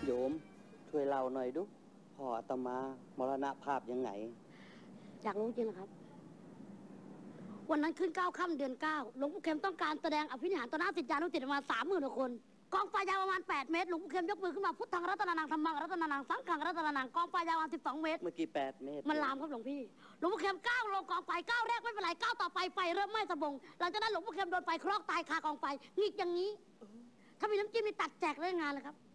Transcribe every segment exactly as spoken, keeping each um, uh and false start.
โยมช่วยเล่าหน่อยดูพ่ออาตมามรณภาพยังไงอยากรู้จริงนะครับวันนั้นขึ้นเก้าค่ำเดือนเก้าหลวงปู่เข็มต้องการแสดงอภินิหารต่อหน้าศิษยานุศิษย์ประมาณสามหมื่นคนกองไฟยาวประมาณแปดเมตรหลวงปู่เข็มยกมือขึ้นมาพุทธังรัตนานังธรรมังรัตนานังสังฆังรัตนานังกองไฟยาวประมาณสิบสองเมตรเมื่อกี้แปดเมตรมันลามครับหลวงพี่หลวงปู่เข็มก้าวลงกองไฟก้าวแรกไม่เป็นไรก้าวต่อไปไฟเริ่มไหม้สะบงหลังจากนั้นหลวงปู่เข็มโดนไฟคลอกตายคากองไฟงีกอย่างนี้ถ้ามีน้ำจิ้มนี่ตัดแจกเรื่องงานเลยครับ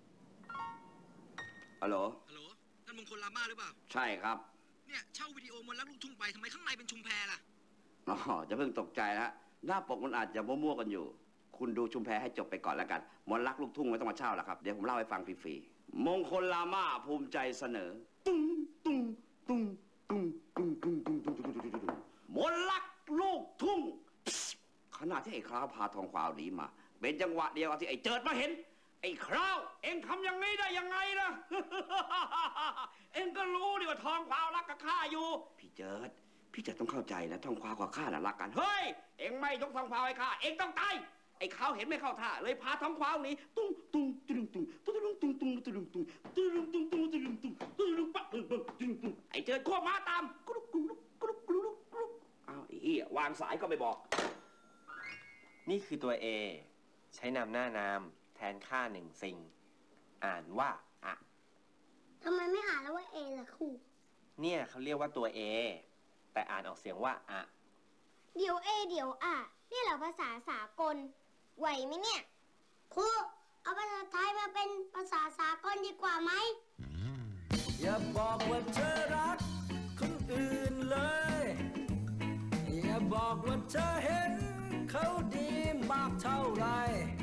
ฮัลโหลฮัลโหลท่านมงคลลาม่าหรือเปล่าใช่ครับเนี่ยเช่าวิดีโอมนต์รักลูกทุ่งไปทำไมข้างในเป็นชุมแพล่ะอ๋อจะเพิ่งตกใจแล้วหน้าปกมันอาจจะมั่วๆกันอยู่คุณดูชุมแพให้จบไปก่อนแล้วกันมนต์รักลูกทุ่งไม่ต้องมาเช่าแล้วครับเดี๋ยวผมเล่าให้ฟังฟรีๆมงคลลาม่าภูมิใจเสนอตุ้งตุ้งตุ้งตุ้งตุ้งตุ้งตุ้งตุ้งตุ้งตุ้งตุ้งมนต์รักลูกทุ่งขณะที่ไอ้คราวพาทองขวาวหนีมาเป็นจังหวะเดียวกับที่ไอ้เจิดมาเห็นไอ้คราวเอ็งทำอย่างนี้ได้ยังไงล่ะ เอ็งก็รู้ดิว่าทองขวาวรักกับข้าอยู่พี่เจิดพี่เจิดต้องเข้าใจนะทองขวาวกับข้าน่ะรักกันเฮ้ยเอ็งไม่ยกทองขวาวให้ข้าเอ็งต้องตายไอ้ขาวเห็นไม่เข้าท่าเลยพาทองขวาวหนีตุ้งตุ้งตุ้งตุ้งตุ้งตุ้งตุ้งตุ้งตุ้งตุ้งตุ้งตุ้งตุ้งตุ้งตุ้งตุ้งตุ้งตุ้งปักตุ้งตุ้งตุ้งตุ้งไอ้เจิดควบม้าตามกรุ๊กกรุ๊กกรุ๊กกรุ๊กกรุ๊กอ้าวไอ้เหี้ยวางสายก็ไม่บอกนี่คือตัว A ใช้นามหน้านามแทนค่าหนึ่งสิ่งอ่านว่าอะทำไมไม่อ่านแล้วว่า A ล่ะครูเนี่ยเขาเรียกว่าตัว A แต่อ่านออกเสียงว่าอะเดี๋ยว A เดี๋ยวอะนี่เหรอภาษาสากลไหวไหมเนี่ยครูเอาภาษาไทยมาเป็นภาษาสากลดีกว่าไหมอย่าบอกว่าเธอรักคนอื่นเลยอย่าบอกว่าเธอเห็นเขาดีมากเท่าไร